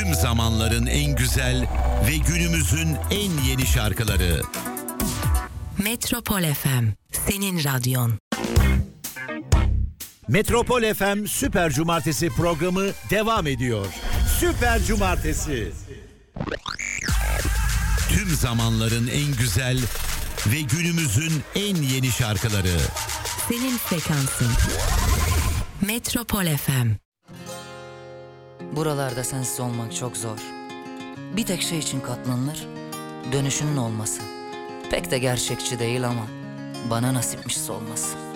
Tüm zamanların en güzel ve günümüzün en yeni şarkıları. Metropol FM, senin radyon. Metropol FM Süper Cumartesi programı devam ediyor. Süper Cumartesi. Tüm zamanların en güzel ve günümüzün en yeni şarkıları. Senin frekansın. Metropol FM. Buralarda sensiz olmak çok zor. Bir tek şey için katlanılır, dönüşünün olması. Pek de gerçekçi değil ama bana nasipmiş olması.